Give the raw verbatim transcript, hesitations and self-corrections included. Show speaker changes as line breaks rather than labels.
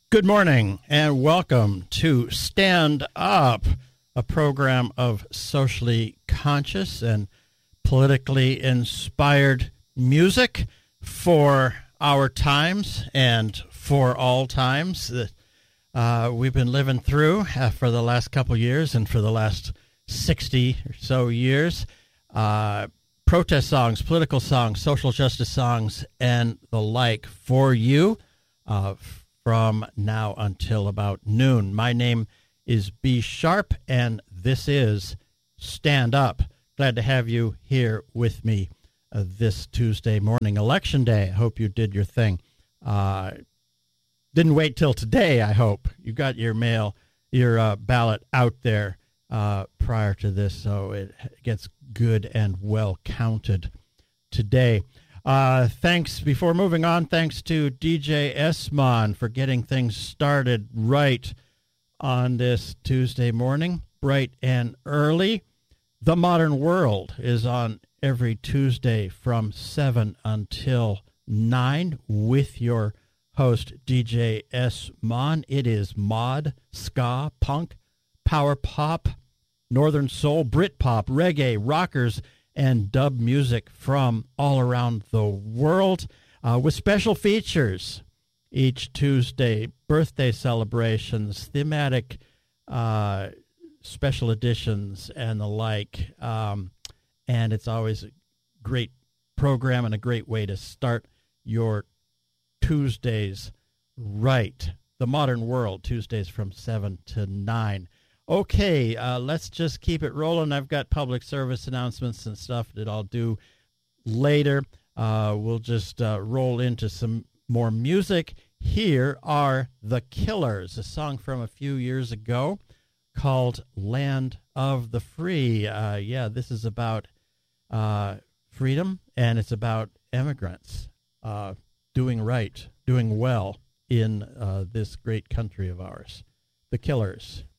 Good morning and welcome to Stand Up, a program of socially conscious and politically inspired music for our times and for all times that uh, we've been living through uh, for the last couple years and for the last sixty or so years. Uh, protest songs, political songs, social justice songs, and the like for you. Uh, from now until about noon. My name is B Sharp, and this is Stand Up. Glad to have you here with me uh, this Tuesday morning, Election Day. I hope you did your thing. Uh, didn't wait till today, I hope. You got your mail, your uh, ballot out there uh, prior to this, so it gets good and well counted today. Uh, thanks, before moving on, thanks to D J Esmon for getting things started right on this Tuesday morning, bright and early. The Modern World is on every Tuesday from seven until nine with your host, D J Esmon. It is mod, ska, punk, power pop, northern soul, Britpop, reggae, rockers, and dub music from all around the world uh, with special features each Tuesday, birthday celebrations, thematic uh, special editions, and the like. Um, and it's always a great program and a great way to start your Tuesdays right. The Modern World, Tuesdays from seven to nine. Okay, uh, let's just keep it rolling. I've got public service announcements and stuff that I'll do later. Uh, we'll just uh, roll into some more music. Here are The Killers, a song from a few years ago called Land of the Free. Uh, yeah, this is about uh, freedom, and it's about immigrants uh, doing right, doing well in uh, this great country of ours. The Killers.